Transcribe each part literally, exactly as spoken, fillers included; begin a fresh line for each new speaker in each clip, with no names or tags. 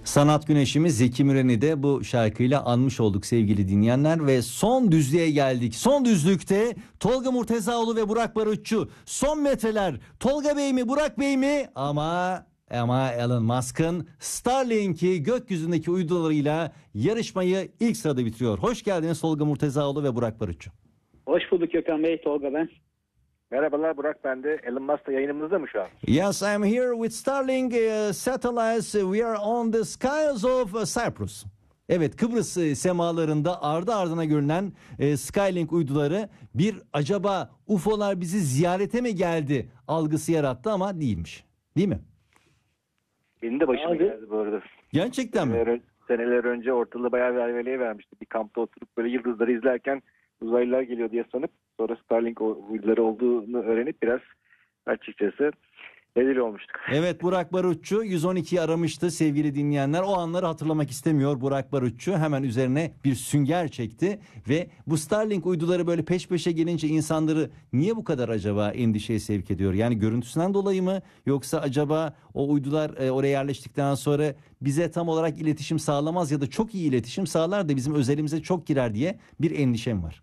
Sanat güneşimiz Zeki Müren'i de bu şarkıyla anmış olduk sevgili dinleyenler ve son düzlüğe geldik. Son düzlükte Tolga Murtezaoğlu ve Burak Barutçu. Son metreler Tolga Bey mi Burak Bey mi? Ama ama Elon Musk'ın Starlink'i gökyüzündeki uydularıyla yarışmayı ilk sırada bitiriyor. Hoş geldiniz Tolga Murtezaoğlu ve Burak Barutçu.
Hoş bulduk Gökhan Bey, Tolga ben.
Merhabalar Burak, ben de. Elon Musk da yayınımızda mı şu an?
Yes, I'm here with Starlink uh, satellites. We are on the skies of uh, Cyprus. Evet, Kıbrıs e, semalarında ardı ardına görünen e, Skylink uyduları bir acaba U F O'lar bizi ziyarete mi geldi algısı yarattı ama değilmiş. Değil mi?
Benim de başıma
Abi.
geldi bu arada.
Gerçekten mi?
Seneler, seneler önce ortalığı bayağı bir aleveye vermişti. Bir kampta oturup böyle yıldızları izlerken uzaylılar geliyor diye sanıp sonra Starlink uyduları olduğunu öğrenip biraz açıkçası rezil olmuştuk.
Evet, Burak Barutçu yüz on ikiyi aramıştı sevgili dinleyenler. O anları hatırlamak istemiyor Burak Barutçu. Hemen üzerine bir sünger çekti ve bu Starlink uyduları böyle peş peşe gelince insanları niye bu kadar acaba endişeye sevk ediyor? Yani görüntüsünden dolayı mı, yoksa acaba o uydular e, oraya yerleştikten sonra bize tam olarak iletişim sağlamaz ya da çok iyi iletişim sağlar da bizim özelimize çok girer diye bir endişem var.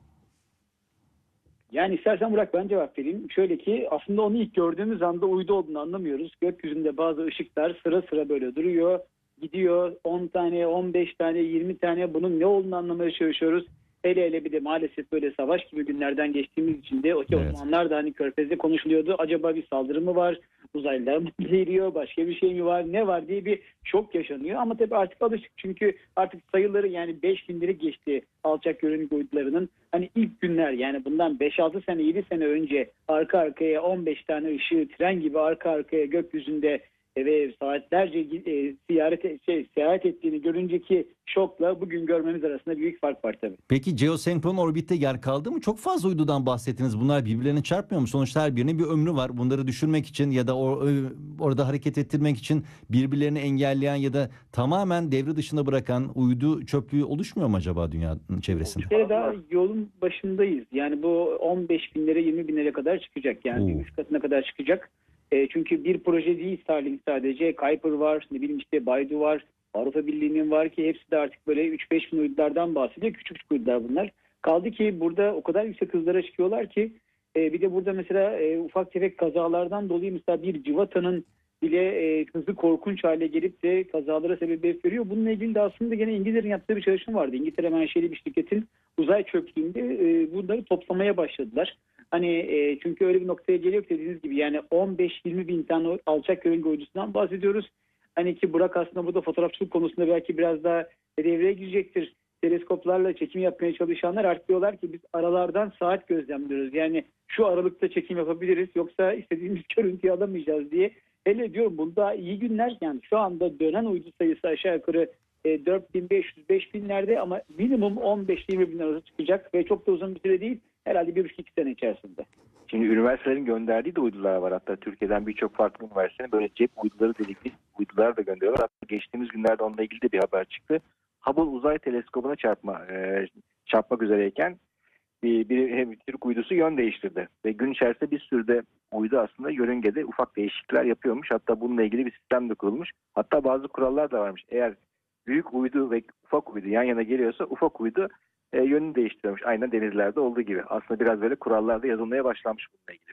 Yani istersen Burak ben cevap vereyim. Şöyle ki aslında onu ilk gördüğümüz anda uydu olduğunu anlamıyoruz. Gökyüzünde bazı ışıklar sıra sıra böyle duruyor, gidiyor. on tane, on beş tane, yirmi tane, bunun ne olduğunu anlamaya çalışıyoruz. Hele hele bir de maalesef böyle savaş gibi günlerden geçtiğimiz için de o ki
Evet.
o zamanlar da hani Körfez'de konuşuluyordu. Acaba bir saldırı mı var? Uzaylılar mı geliyor? Başka bir şey mi var? Ne var diye bir şok yaşanıyor. Ama tabii artık alışık. Çünkü artık sayıları yani beş binleri geçti alçak gönüllülük uydularının. Hani ilk günler yani bundan beş altı sene yedi sene önce arka arkaya on beş tane ışığı tren gibi arka arkaya gökyüzünde ve saatlerce e, ziyaret şey, seyahat ettiğini görünceki şokla bugün görmemiz arasında büyük fark var tabii.
Peki geosenkron orbitte yer kaldı mı? Çok fazla uydudan bahsettiniz. Bunlar birbirlerine çarpmıyor mu? Sonuçta her birinin bir ömrü var. Bunları düşürmek için ya da or, orada hareket ettirmek için birbirlerini engelleyen ya da tamamen devre dışında bırakan uydu çöplüğü oluşmuyor mu acaba dünyanın çevresinde?
Bir kere daha yolun başındayız. Yani bu on beş binlere yirmi binlere kadar çıkacak. Yani
Oo.
üç katına kadar çıkacak. E, çünkü bir proje değil Starlink sadece. Kuiper var, ne bileyim işte Baidu var, Avrupa Birliği'nin var ki hepsi de artık böyle üç beş bin uydulardan bahsediyor. Küçük küçük uydular bunlar. Kaldı ki burada o kadar yüksek hızlara çıkıyorlar ki e, bir de burada mesela e, ufak tefek kazalardan dolayı mesela bir civatanın bile e, hızı korkunç hale gelip de kazalara sebebiyet veriyor. Bununla ilgili de aslında gene İngilizlerin yaptığı bir çalışma vardı. İngiltere menşeli bir şirketin uzay çöplüğünde e, bunları toplamaya başladılar. Hani e, çünkü öyle bir noktaya geliyor ki dediğiniz gibi yani on beş yirmi bin tane alçak gönüllü uydusundan bahsediyoruz. Hani ki Burak aslında burada fotoğrafçılık konusunda belki biraz daha devreye girecektir. Teleskoplarla çekim yapmaya çalışanlar artık diyorlar ki biz aralardan saat gözlemliyoruz. Yani şu aralıkta çekim yapabiliriz yoksa istediğimiz görüntüyü alamayacağız diye. Hele diyorum bunda iyi günler yani şu anda dönen uydu sayısı aşağı yukarı e, dört bin beş yüz beş binlerde ama minimum on beş yirmi bin arası çıkacak ve çok da uzun bir süre değil. Herhalde bir buçuk iki sene içerisinde.
Şimdi üniversitelerin gönderdiği de uydular var. Hatta Türkiye'den birçok farklı üniversitenin böyle cep uyduları dedikleri uydular da gönderiyorlar. Hatta geçtiğimiz günlerde onunla ilgili de bir haber çıktı. Hubble uzay teleskobuna çarpma, e, çarpmak üzereyken bir, bir hem Türk uydusu yön değiştirdi. Ve gün içerisinde bir sürü de uydu aslında yörüngede ufak değişiklikler yapıyormuş. Hatta bununla ilgili bir sistem de kurulmuş. Hatta bazı kurallar da varmış. Eğer büyük uydu ve ufak uydu yan yana geliyorsa ufak uydu e, yönünü değiştiriyormuş. Aynen denizlerde olduğu gibi. Aslında biraz böyle kurallarda yazılmaya başlanmış bununla ilgili.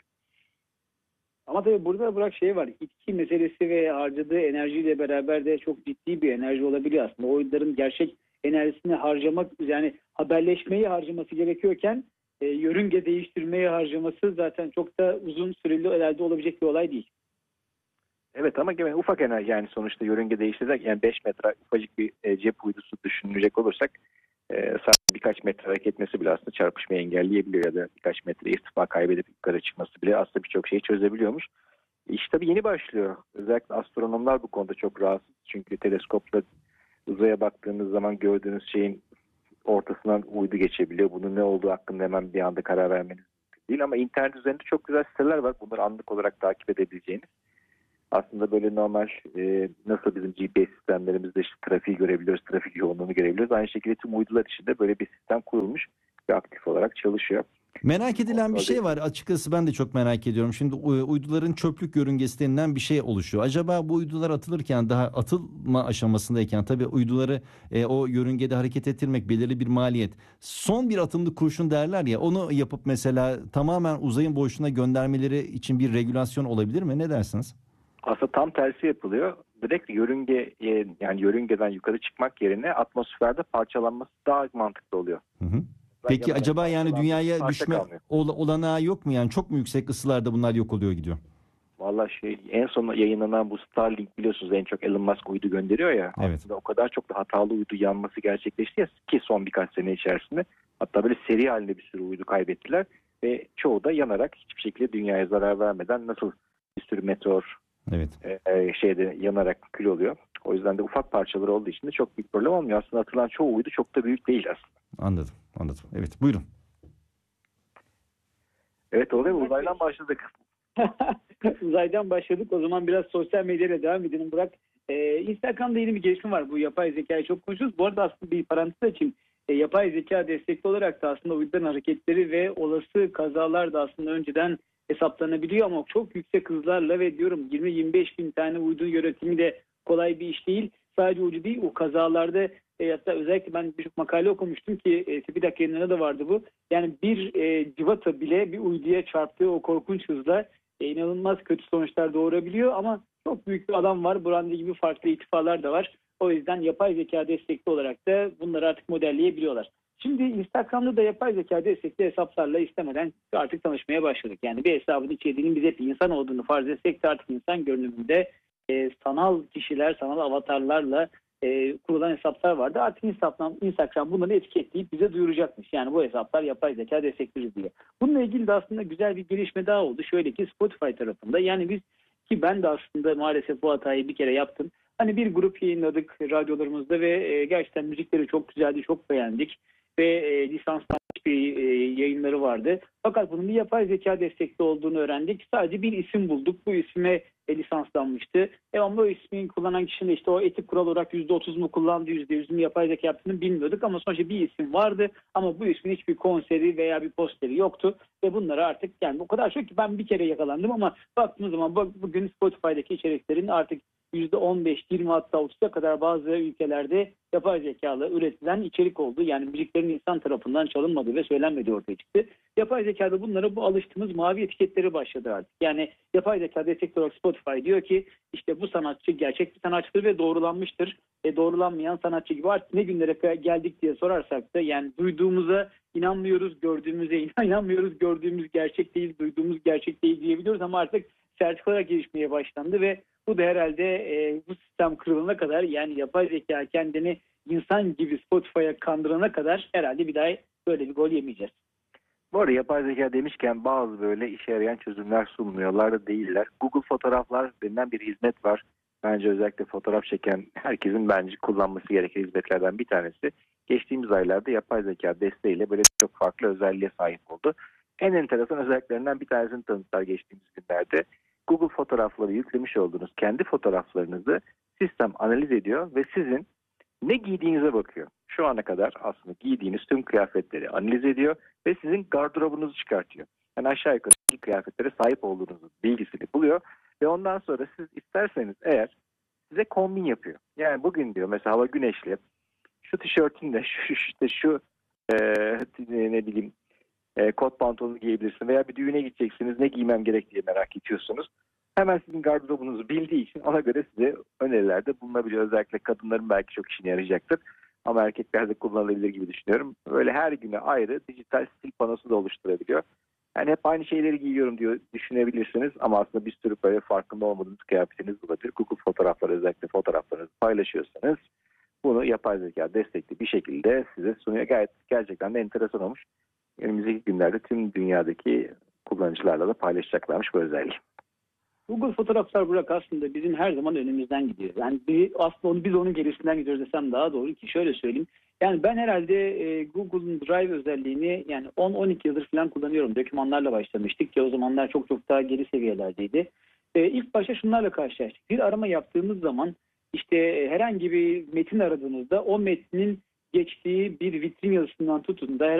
Ama tabii burada bırak şey var. İtki meselesi ve harcadığı enerjiyle beraber de çok ciddi bir enerji olabiliyor aslında. O oyunların gerçek enerjisini harcamak yani haberleşmeyi harcaması gerekiyorken e, yörünge değiştirmeyi harcaması zaten çok da uzun süreli elde olabilecek bir olay değil.
Evet ama gene ufak enerji yani sonuçta yörünge değiştirerek yani beş metre ufacık bir e, cep uydusu düşünecek olursak e, sadece birkaç metre hareket etmesi bile aslında çarpışmayı engelleyebiliyor ya da birkaç metre irtifa kaybedip yukarı çıkması bile aslında birçok şeyi çözebiliyormuş. İş tabii yeni başlıyor. Özellikle astronomlar bu konuda çok rahatsız. Çünkü teleskopla uzaya baktığınız zaman gördüğünüz şeyin ortasından uydu geçebiliyor. Bunun ne olduğu hakkında hemen bir anda karar vermeniz mümkün değil. Ama internet üzerinde çok güzel siteler var. Bunları anlık olarak takip edebileceğiniz. Aslında böyle normal e, nasıl bizim G P S sistemlerimizde işte trafiği görebiliyoruz, trafik yoğunluğunu görebiliyoruz. Aynı şekilde tüm uydular için de böyle bir sistem kurulmuş ve aktif olarak çalışıyor.
Merak edilen bir
Kontrol
şey var. Açıkçası ben de çok merak ediyorum. Şimdi u- uyduların çöplük yörüngesi denilen bir şey oluşuyor. Acaba bu uydular atılırken, daha atılma aşamasındayken, tabii uyduları e, o yörüngede hareket ettirmek belirli bir maliyet. Son bir atımlık kurşun derler ya, onu yapıp mesela tamamen uzayın boşluğuna göndermeleri için bir regülasyon olabilir mi? Ne dersiniz?
Aslında tam tersi yapılıyor. Direkt yörünge, yani yörüngeden yukarı çıkmak yerine atmosferde parçalanması daha mantıklı oluyor.
Hı hı.
Ben
Peki
yanarak
acaba yani
parçalandığı için
dünyaya
parça
düşme
kalmıyor.
ol- olanağı yok mu? Yani çok mu yüksek ısılarda bunlar yok oluyor gidiyor?
Vallahi şey, en son yayınlanan bu Starlink, biliyorsunuz en çok Elon Musk uydu gönderiyor ya.
Evet.
Aslında o kadar çok da hatalı uydu yanması gerçekleşti ya ki son birkaç sene içerisinde. Hatta böyle seri halinde bir sürü uydu kaybettiler ve çoğu da yanarak hiçbir şekilde dünyaya zarar vermeden, nasıl bir sürü meteor
Evet.
e, şeyde yanarak kül oluyor. O yüzden de ufak parçaları olduğu için de çok büyük problem olmuyor. Aslında atılan çoğu uydu çok da büyük değil aslında.
Anladım. Anladım. Evet. Buyurun.
Evet, oraya uzaydan başladık.
Uzaydan başladık. O zaman biraz sosyal medyayla devam edelim Burak. Ee, Instagram'da yeni bir gelişme var. Bu yapay zekayı çok konuşuyoruz. Bu arada aslında bir parantez açayım. E, yapay zeka destekli olarak da aslında uyduların hareketleri ve olası kazalar da aslında önceden hesaplanabiliyor ama çok yüksek hızlarla ve diyorum yirmi yirmi beş bin tane uydu yönetimi de kolay bir iş değil. Sadece uydu değil, o kazalarda e, hatta özellikle ben birçok makale okumuştum ki e, TÜBİTAK yayınlarında da vardı bu. Yani bir e, civata bile bir uyduya çarptığı o korkunç hızla e, inanılmaz kötü sonuçlar doğurabiliyor ama çok büyük bir adam var. Brande gibi farklı itfalar da var. O yüzden yapay zeka destekli olarak da bunları artık modelleyebiliyorlar. Şimdi Instagram'da da yapay zeka destekli hesaplarla istemeden artık tanışmaya başladık. Yani bir hesabın içeriğinin biz hep insan olduğunu farz etsek de artık insan görünümünde e, sanal kişiler, sanal avatarlarla e, kurulan hesaplar vardı. Artık Instagram, Instagram bunları etiketleyip bize duyuracakmış. Yani bu hesaplar yapay zeka destekli diye. Bununla ilgili de aslında güzel bir gelişme daha oldu. Şöyle ki Spotify tarafında, yani biz, ki ben de aslında maalesef bu hatayı bir kere yaptım. Hani bir grup yayınladık radyolarımızda ve e, gerçekten müzikleri çok güzeldi, çok beğendik. Ve e, lisanslanmış bir e, yayınları vardı. Fakat bunun bir yapay zeka destekli olduğunu öğrendik. Sadece bir isim bulduk. Bu isme e, lisanslanmıştı. E ama o ismin kullanan kişinin işte o etik kural olarak yüzde otuz mu kullandı, yüzde yüz mü yapay zeka yaptığını bilmiyorduk. Ama sonuçta bir isim vardı. Ama bu ismin hiçbir konseri veya bir posteri yoktu. Ve bunları artık, yani o kadar çok ki ben bir kere yakalandım ama baktığımız zaman bugün Spotify'daki içeriklerin artık yüzde on beş, yirmi hatta otuza kadar bazı ülkelerde yapay zekalı üretilen içerik oldu. Yani müziklerin insan tarafından çalınmadığı ve söylenmediği ortaya çıktı. Yapay zekada bunlara, bu alıştığımız mavi etiketleri başladı artık. Yani yapay zeka destekli olarak Spotify diyor ki işte bu sanatçı gerçek bir sanatçıdır ve doğrulanmıştır. E, doğrulanmayan sanatçı gibi artık ne günlere geldik diye sorarsak da yani duyduğumuza inanmıyoruz, gördüğümüze inanmıyoruz, gördüğümüz gerçek değil, duyduğumuz gerçek değil diyebiliyoruz ama artık sertifikalar gelişmeye başlandı ve bu da herhalde e, bu sistem kırılana kadar, yani yapay zeka kendini insan gibi Spotify'a kandırana kadar herhalde bir daha böyle bir gol yemeyeceğiz.
Bu arada yapay zeka demişken bazı böyle işe yarayan çözümler sunmuyorlar da değiller. Google Fotoğraflar denilen bir hizmet var. Bence özellikle fotoğraf çeken herkesin bence kullanması gereken hizmetlerden bir tanesi. Geçtiğimiz aylarda yapay zeka desteğiyle böyle çok farklı özelliğe sahip oldu. En enteresan özelliklerinden bir tanesini tanıttılar geçtiğimiz günlerde. Google Fotoğrafları yüklemiş olduğunuz kendi fotoğraflarınızı sistem analiz ediyor ve sizin ne giydiğinize bakıyor. Şu ana kadar aslında giydiğiniz tüm kıyafetleri analiz ediyor ve sizin gardırobunuzu çıkartıyor. Yani aşağı yukarı kıyafetlere sahip olduğunuzun bilgisini buluyor ve ondan sonra siz isterseniz eğer size kombin yapıyor. Yani bugün diyor mesela hava güneşli, şu tişörtünle şu işte şu e, ne bileyim e, kot pantolonu giyebilirsin veya bir düğüne gideceksiniz, ne giymem gerek diye merak ediyorsunuz. Hemen sizin gardırobunuzu bildiği için ona göre size önerilerde bulunabiliyor. Özellikle kadınların belki çok işine yarayacaktır. Ama erkeklerde kullanılabilir gibi düşünüyorum. Böyle her güne ayrı dijital stil panosu da oluşturabiliyor. Yani hep aynı şeyleri giyiyorum diyor düşünebilirsiniz ama aslında bir sürü böyle farkında olmadığınız kıyafetiniz olabilir. Google Fotoğrafları, özellikle fotoğraflarınızı paylaşıyorsanız bunu yapay zeka destekli bir şekilde size sunuyor. Gayet gerçekten de enteresan olmuş. Önümüzdeki günlerde tüm dünyadaki kullanıcılarla da paylaşacaklarmış bu özelliği.
Google Fotoğraflar Burak aslında bizim her zaman önümüzden gidiyor. Yani bir, aslında onu, biz onun gerisinden gidiyoruz desem daha doğru, ki şöyle söyleyeyim. Yani ben herhalde e, Google'ın Drive özelliğini yani on on iki yıldır falan kullanıyorum. Dokümanlarla başlamıştık ki o zamanlar çok çok daha geri seviyelerdeydi. E, ilk başta şunlarla karşılaştık. Bir arama yaptığımız zaman işte e, herhangi bir metin aradığınızda o metnin geçtiği bir vitrin yazısından tutun da